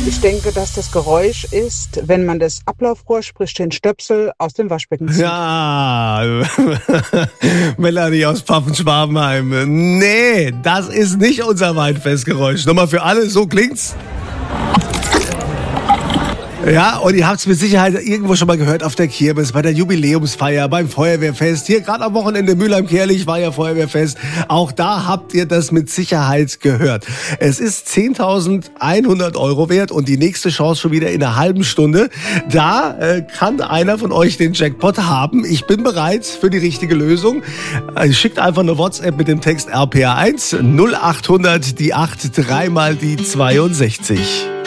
Ich denke, dass das Geräusch ist, wenn man das Ablaufrohr, sprich den Stöpsel, aus dem Waschbecken zieht. Ja, Melanie aus Pfaffenschwabenheim. Nee, das ist nicht unser Weinfestgeräusch. Nochmal für alle, so klingt's. Ja, und ihr habt es mit Sicherheit irgendwo schon mal gehört auf der Kirmes, bei der Jubiläumsfeier, beim Feuerwehrfest. Hier gerade am Wochenende Mülheim-Kärlich war ja Feuerwehrfest. Auch da habt ihr das mit Sicherheit gehört. Es ist 10.100 € wert und die nächste Chance schon wieder in einer halben Stunde. Da kann einer von euch den Jackpot haben. Ich bin bereit für die richtige Lösung. Schickt einfach eine WhatsApp mit dem Text RPA1 0800 die 8 3 mal die 62.